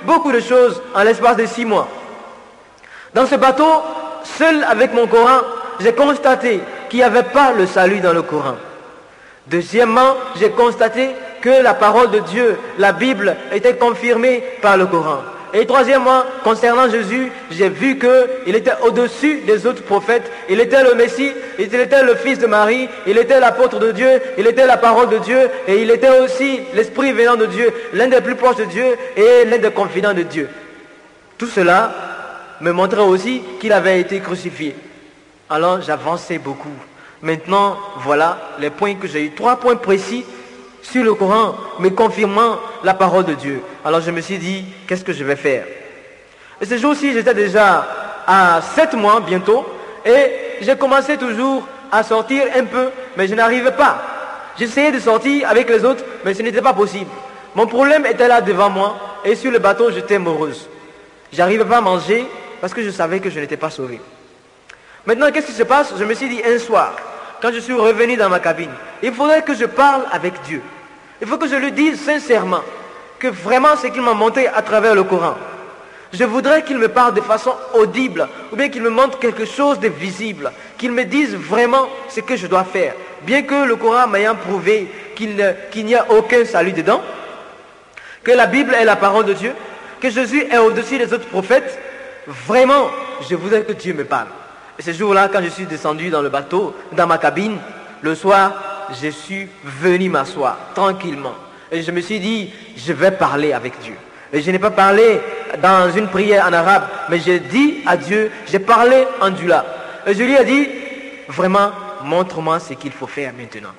beaucoup de choses en l'espace de 6 mois. Dans ce bateau, seul avec mon Coran, j'ai constaté qu'il n'y avait pas le salut dans le Coran. Deuxièmement, j'ai constaté que la parole de Dieu, la Bible, était confirmée par le Coran. Et troisièmement, concernant Jésus, j'ai vu qu'il était au-dessus des autres prophètes. Il était le Messie, il était le fils de Marie, il était l'apôtre de Dieu, il était la parole de Dieu, et il était aussi l'esprit venant de Dieu, l'un des plus proches de Dieu et l'un des confidents de Dieu. Tout cela me montrait aussi qu'il avait été crucifié. Alors j'avançais beaucoup. Maintenant, voilà les points que j'ai eu. 3 points précis sur le Coran, mais confirmant la parole de Dieu. Alors je me suis dit, qu'est-ce que je vais faire? Et ce jour-ci, j'étais déjà à 7 mois bientôt, et j'ai commencé toujours à sortir un peu, mais je n'arrivais pas. J'essayais de sortir avec les autres, mais ce n'était pas possible. Mon problème était là devant moi, et sur le bateau, j'étais morose. J'arrivais pas à manger, parce que je savais que je n'étais pas sauvé. Maintenant, qu'est-ce qui se passe? Je me suis dit, un soir, quand je suis revenu dans ma cabine, il faudrait que je parle avec Dieu. Il faut que je lui dise sincèrement que vraiment ce qu'il m'a montré à travers le Coran. Je voudrais qu'il me parle de façon audible, ou bien qu'il me montre quelque chose de visible, qu'il me dise vraiment ce que je dois faire. Bien que le Coran m'ayant prouvé qu'il n'y a aucun salut dedans, que la Bible est la parole de Dieu, que Jésus est au-dessus des autres prophètes, vraiment, je voudrais que Dieu me parle. Et ce jour-là, quand je suis descendu dans le bateau, dans ma cabine, le soir, je suis venu m'asseoir tranquillement. Et je me suis dit, je vais parler avec Dieu. Et je n'ai pas parlé dans une prière en arabe, mais j'ai dit à Dieu, j'ai parlé en dula. Et je lui ai dit, vraiment, montre-moi ce qu'il faut faire maintenant.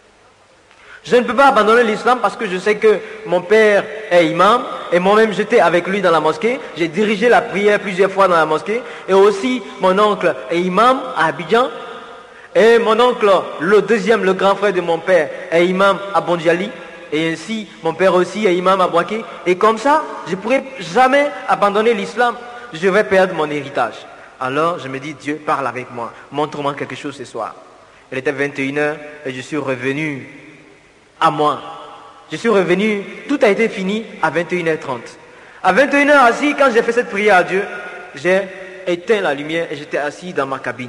Je ne peux pas abandonner l'islam parce que je sais que mon père est imam et moi-même j'étais avec lui dans la mosquée. J'ai dirigé la prière plusieurs fois dans la mosquée. Et aussi mon oncle est imam à Abidjan. Et mon oncle, le grand frère de mon père, est imam à Bondjali. Et ainsi, mon père aussi est imam à Boaké. Et comme ça, je ne pourrai jamais abandonner l'islam. Je vais perdre mon héritage. Alors je me dis, Dieu, parle avec moi. Montre-moi quelque chose ce soir. Il était 21h et je suis revenu à moi. Je suis revenu, tout a été fini à 21h30. À 21h assis, quand j'ai fait cette prière à Dieu, j'ai éteint la lumière et j'étais assis dans ma cabine.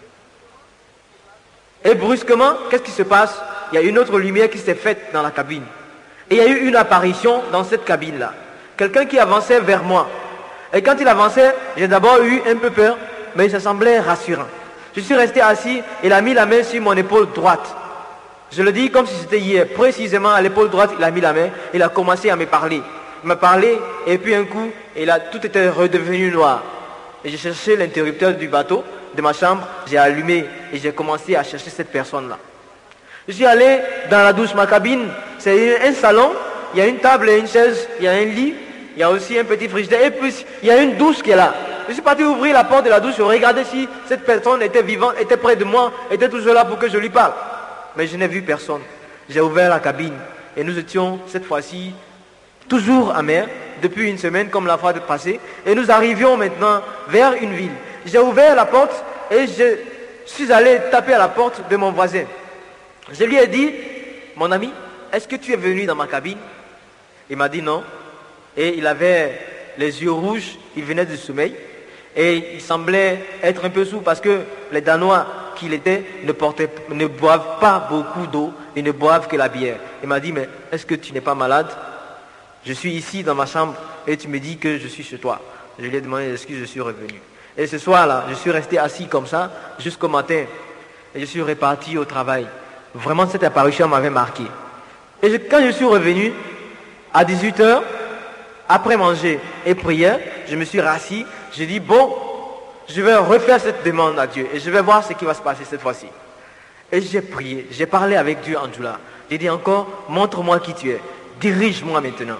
Et brusquement, qu'est-ce qui se passe? Il y a une autre lumière qui s'est faite dans la cabine. Et il y a eu une apparition dans cette cabine-là. Quelqu'un qui avançait vers moi. Et quand il avançait, j'ai d'abord eu un peu peur, mais ça semblait rassurant. Je suis resté assis, il a mis la main sur mon épaule droite. Je le dis comme si c'était hier. Précisément à l'épaule droite, il a mis la main, il a commencé à me parler. Il m'a parlé, et puis un coup, tout était redevenu noir. Et j'ai cherché l'interrupteur du bateau, de ma chambre, j'ai allumé, et j'ai commencé à chercher cette personne-là. Je suis allé dans la douche, ma cabine, c'est un salon, il y a une table et une chaise, il y a un lit, il y a aussi un petit frigidaire, et puis il y a une douche qui est là. Je suis parti ouvrir la porte de la douche, regarder si cette personne était vivante, était près de moi, était toujours là pour que je lui parle. Mais je n'ai vu personne. J'ai ouvert la cabine et nous étions cette fois-ci toujours à mer, depuis une semaine comme la fois passée, et nous arrivions maintenant vers une ville. J'ai ouvert la porte et je suis allé taper à la porte de mon voisin. Je lui ai dit, mon ami, est-ce que tu es venu dans ma cabine? Il m'a dit non. Et il avait les yeux rouges, il venait du sommeil. Et il semblait être un peu sourd parce que les Danois qu'il était ne boivent pas beaucoup d'eau, ils ne boivent que la bière. Il m'a dit, mais est-ce que tu n'es pas malade? Je suis ici dans ma chambre et tu me dis que je suis chez toi. Je lui ai demandé est-ce que je suis revenu. Et ce soir-là, je suis resté assis comme ça jusqu'au matin. Et je suis reparti au travail. Vraiment, cette apparition m'avait marqué. Et quand je suis revenu, à 18h, après manger et prière, je me suis rassis. J'ai dit, bon, je vais refaire cette demande à Dieu et je vais voir ce qui va se passer cette fois-ci. Et j'ai prié, j'ai parlé avec Dieu en Djoula. J'ai dit encore, montre-moi qui tu es, dirige-moi maintenant.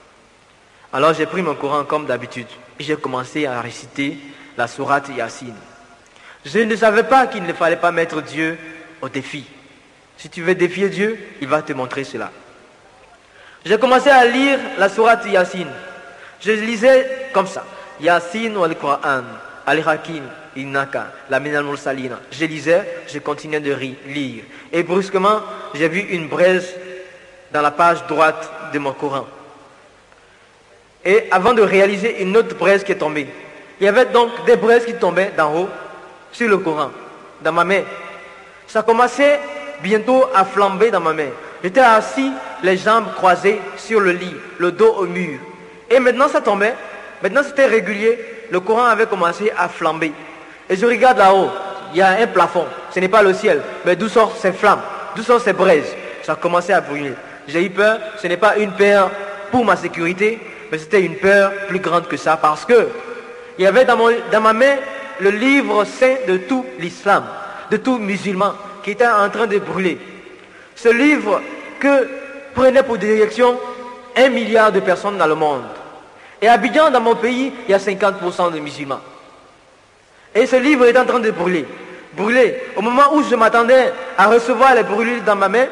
Alors j'ai pris mon Coran comme d'habitude et j'ai commencé à réciter la sourate Yassine. Je ne savais pas qu'il ne fallait pas mettre Dieu au défi. Si tu veux défier Dieu, il va te montrer cela. J'ai commencé à lire la sourate Yassine. Je lisais comme ça. Yassine wal Qur'an, al-Hakim, innaka, la minal mursalina. Je lisais, je continuais de lire. Et brusquement, j'ai vu une braise dans la page droite de mon Coran. Et avant de réaliser une autre braise qui est tombée. Il y avait donc des braises qui tombaient d'en haut sur le Coran, dans ma main. Ça commençait bientôt à flamber dans ma main. J'étais assis, les jambes croisées sur le lit, le dos au mur. Et maintenant ça tombait, maintenant c'était régulier, le Coran avait commencé à flamber. Et je regarde là-haut, il y a un plafond, ce n'est pas le ciel, mais d'où sortent ces flammes, d'où sortent ces braises. Ça a commencé à brûler. J'ai eu peur, ce n'est pas une peur pour ma sécurité, mais c'était une peur plus grande que ça, parce que il y avait dans ma main le livre saint de tout l'islam, de tout musulman, qui était en train de brûler. Ce livre que prenait pour direction 1 milliard de personnes dans le monde. Et à Abidjan, dans mon pays, il y a 50% de musulmans. Et ce livre est en train de brûler. Brûler. Au moment où je m'attendais à recevoir les brûlures dans ma main,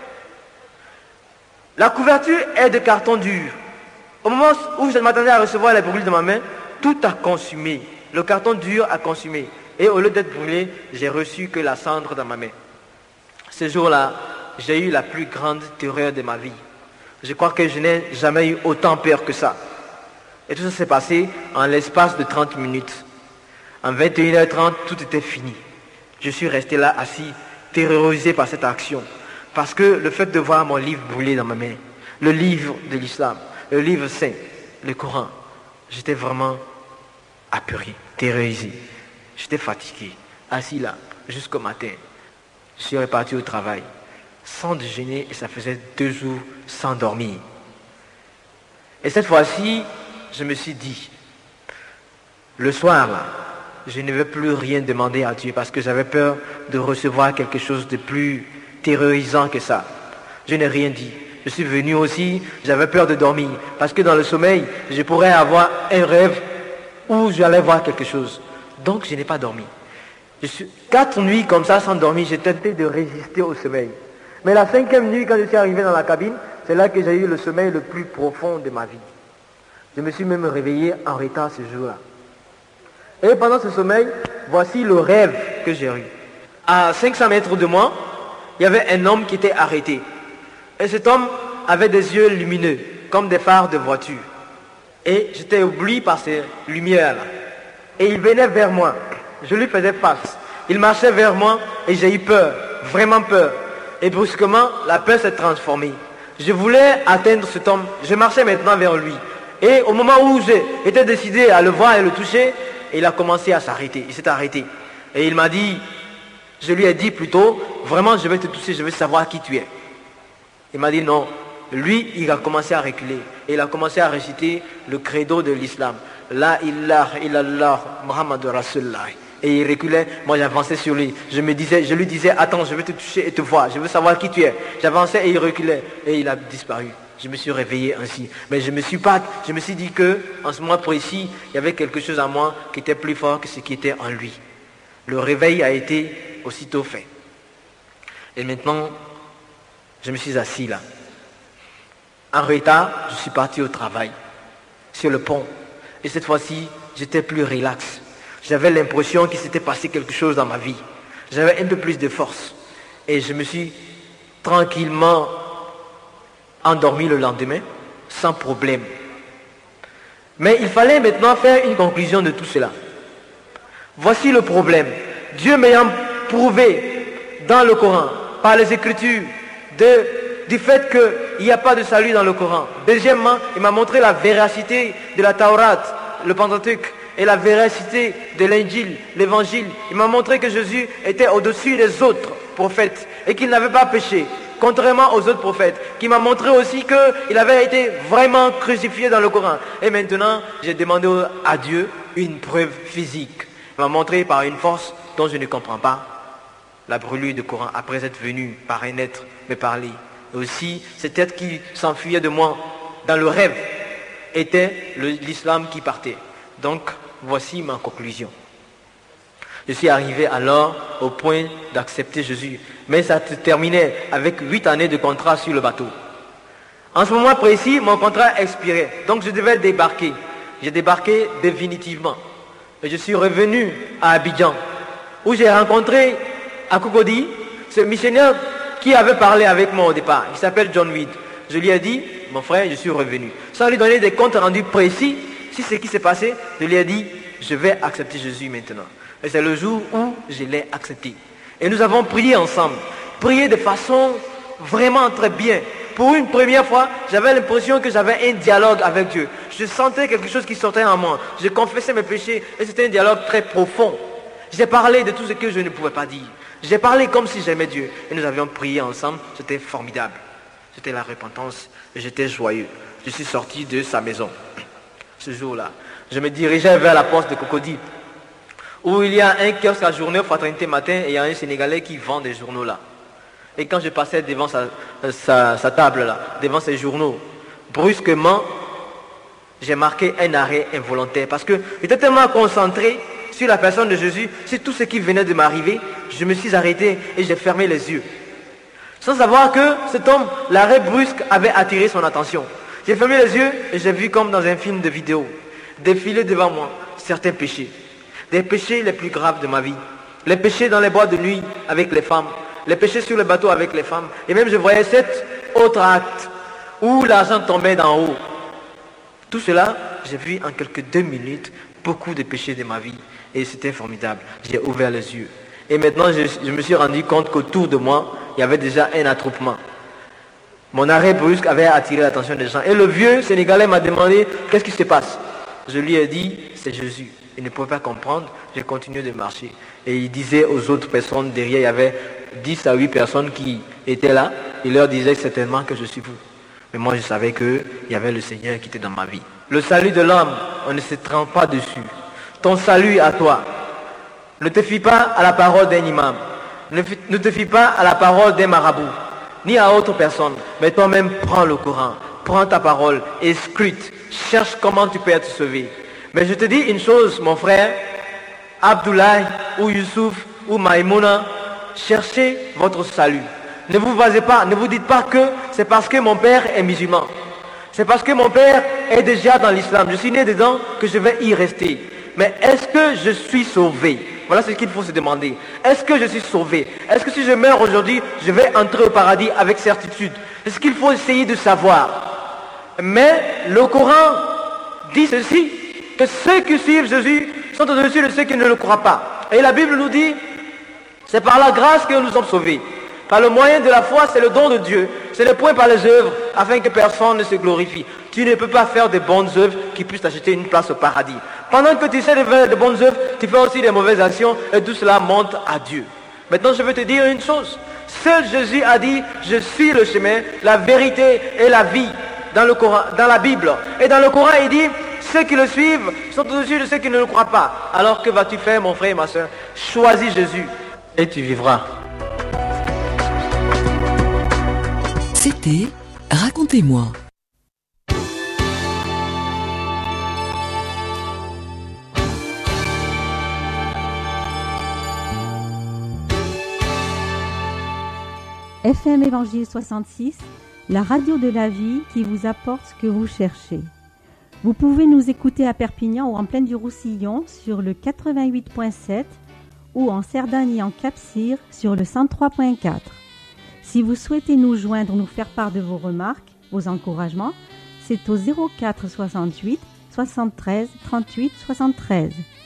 la couverture est de carton dur. Au moment où je m'attendais à recevoir les brûlures dans ma main, tout a consumé. Le carton dur a consumé. Et au lieu d'être brûlé, j'ai reçu que la cendre dans ma main. Ce jour-là, j'ai eu la plus grande terreur de ma vie. Je crois que je n'ai jamais eu autant peur que ça. Et tout ça s'est passé en l'espace de 30 minutes. En 21h30, tout était fini. Je suis resté là assis, terrorisé par cette action. Parce que le fait de voir mon livre brûler dans ma main, le livre de l'islam, le livre saint, le Coran, j'étais vraiment apeuré, terrorisé. J'étais fatigué, assis là, jusqu'au matin. Je suis reparti au travail, sans déjeuner, et ça faisait 2 jours sans dormir. Et cette fois-ci, je me suis dit, le soir là, je ne vais plus rien demander à Dieu parce que j'avais peur de recevoir quelque chose de plus terrorisant que ça. Je n'ai rien dit. Je suis venu aussi, j'avais peur de dormir parce que dans le sommeil, je pourrais avoir un rêve où j'allais voir quelque chose. Donc je n'ai pas dormi. 4 nuits comme ça sans dormir, j'ai tenté de résister au sommeil. Mais la 5e nuit, quand je suis arrivé dans la cabine, c'est là que j'ai eu le sommeil le plus profond de ma vie. Je me suis même réveillé en retard ce jour-là. Et pendant ce sommeil, voici le rêve que j'ai eu. À 500 mètres de moi, il y avait un homme qui était arrêté. Et cet homme avait des yeux lumineux, comme des phares de voiture. Et j'étais ébloui par ces lumières-là. Et il venait vers moi. Je lui faisais face. Il marchait vers moi et j'ai eu peur, vraiment peur. Et brusquement, la peur s'est transformée. Je voulais atteindre cet homme. Je marchais maintenant vers lui. Et au moment où j'étais décidé à le voir et le toucher, il a commencé à s'arrêter. Il s'est arrêté. Et il m'a dit, je lui ai dit plutôt, vraiment je vais te toucher, je veux savoir qui tu es. Il m'a dit non. Lui, il a commencé à reculer. Et il a commencé à réciter le credo de l'islam. La ilaha illallah Muhammad Rasulullah. Et il reculait, moi j'avançais sur lui. Je lui disais, attends, je vais te toucher et te voir. Je veux savoir qui tu es. J'avançais et il reculait. Et il a disparu. Je me suis réveillé ainsi. Mais je me suis dit que, en ce moment précis, il y avait quelque chose en moi qui était plus fort que ce qui était en lui. Le réveil a été aussitôt fait. Et maintenant, je me suis assis là. En retard, je suis parti au travail, sur le pont. Et cette fois-ci, j'étais plus relax. J'avais l'impression qu'il s'était passé quelque chose dans ma vie. J'avais un peu plus de force. Et je me suis tranquillement endormi le lendemain, sans problème. Mais il fallait maintenant faire une conclusion de tout cela. Voici le problème. Dieu m'ayant prouvé dans le Coran, par les Écritures, du fait qu'il n'y a pas de salut dans le Coran. Deuxièmement, il m'a montré la véracité de la Taurat, le Pentateuque, et la véracité de l'Injil, l'Évangile. Il m'a montré que Jésus était au-dessus des autres prophètes et qu'il n'avait pas péché, contrairement aux autres prophètes, qui m'a montré aussi qu'il avait été vraiment crucifié dans le Coran. Et maintenant, j'ai demandé à Dieu une preuve physique. Il m'a montré par une force dont je ne comprends pas la brûlure du Coran, après être venu par un être me parler. Et aussi, cet être qui s'enfuyait de moi dans le rêve était l'islam qui partait. Donc, voici ma conclusion. Je suis arrivé alors au point d'accepter Jésus. Mais ça se terminait avec 8 années de contrat sur le bateau. En ce moment précis, mon contrat expirait. Donc je devais débarquer. J'ai débarqué définitivement. Et je suis revenu à Abidjan, où j'ai rencontré à Cocody ce missionnaire qui avait parlé avec moi au départ. Il s'appelle John Weed. Je lui ai dit, mon frère, je suis revenu. sans lui donner des comptes rendus précis sur ce qui s'est passé, je lui ai dit, je vais accepter Jésus maintenant. Et c'est le jour où je l'ai accepté. Et nous avons prié ensemble, prié de façon vraiment très bien. Pour une première fois, j'avais l'impression que j'avais un dialogue avec Dieu. Je sentais quelque chose qui sortait en moi. Je confessais mes péchés et c'était un dialogue très profond. J'ai parlé de tout ce que je ne pouvais pas dire. J'ai parlé comme si j'aimais Dieu. Et nous avions prié ensemble. C'était formidable. C'était la repentance. Et j'étais joyeux. Je suis sorti de sa maison. Ce jour-là, je me dirigeais vers la porte de Cocody, où il y a un kiosque à journée Fraternité Matin et il y a un Sénégalais qui vend des journaux là. Et quand je passais devant sa table là, devant ses journaux, brusquement, j'ai marqué un arrêt involontaire parce que j'étais tellement concentré sur la personne de Jésus, sur tout ce qui venait de m'arriver, je me suis arrêté et j'ai fermé les yeux. Sans savoir que cet homme, l'arrêt brusque avait attiré son attention. J'ai fermé les yeux et j'ai vu comme dans un film de vidéo, défiler devant moi certains péchés. Des péchés les plus graves de ma vie. Les péchés dans les boîtes de nuit avec les femmes. Les péchés sur le bateau avec les femmes. Et même je voyais 7 autres actes où l'argent tombait d'en haut. Tout cela, j'ai vu en quelques 2 minutes beaucoup de péchés de ma vie. Et c'était formidable. J'ai ouvert les yeux. Et maintenant, je me suis rendu compte qu'autour de moi, il y avait déjà un attroupement. Mon arrêt brusque avait attiré l'attention des gens. Et le vieux Sénégalais m'a demandé, qu'est-ce qui se passe? Je lui ai dit, c'est Jésus. Il ne pouvait pas comprendre. J'ai continué de marcher. Et il disait aux autres personnes derrière, il y avait 10 à 8 personnes qui étaient là. Il leur disait certainement que je suis vous. Mais moi, je savais qu'il y avait le Seigneur qui était dans ma vie. Le salut de l'homme, on ne se trompe pas dessus. Ton salut à toi. Ne te fie pas à la parole d'un imam. Ne te fie pas à la parole d'un marabout, ni à autre personne. Mais toi-même, prends le Coran. Prends ta parole et scrute. Cherche comment tu peux être sauvé. Mais je te dis une chose, mon frère, Abdoulaye ou Youssouf ou Maïmouna, cherchez votre salut. Ne vous basez pas, ne vous dites pas que c'est parce que mon père est musulman. C'est parce que mon père est déjà dans l'islam. Je suis né dedans que je vais y rester. Mais est-ce que je suis sauvé? Voilà ce qu'il faut se demander. Est-ce que je suis sauvé? Est-ce que si je meurs aujourd'hui, je vais entrer au paradis avec certitude? C'est ce qu'il faut essayer de savoir. Mais le Coran dit ceci, que ceux qui suivent Jésus sont au-dessus de ceux qui ne le croient pas. Et la Bible nous dit, c'est par la grâce que nous sommes sauvés. Par le moyen de la foi, c'est le don de Dieu. C'est le point par les œuvres, afin que personne ne se glorifie. Tu ne peux pas faire de bonnes œuvres qui puissent t'acheter une place au paradis. Pendant que tu essaies de faire de bonnes œuvres, tu fais aussi des mauvaises actions, et tout cela monte à Dieu. Maintenant, je veux te dire une chose. Seul Jésus a dit, je suis le chemin, la vérité et la vie, dans le Coran, dans la Bible. Et dans le Coran, il dit, ceux qui le suivent sont au-dessus de ceux qui ne le croient pas. Alors que vas-tu faire, mon frère et ma soeur? Choisis Jésus et tu vivras. C'était Racontez-moi. FM Évangile 66, la radio de la vie qui vous apporte ce que vous cherchez. Vous pouvez nous écouter à Perpignan ou en Plaine du Roussillon sur le 88.7 ou en Cerdagne et en Cap-Cyr sur le 103.4. Si vous souhaitez nous joindre ou nous faire part de vos remarques, vos encouragements, c'est au 04 68 73 38 73.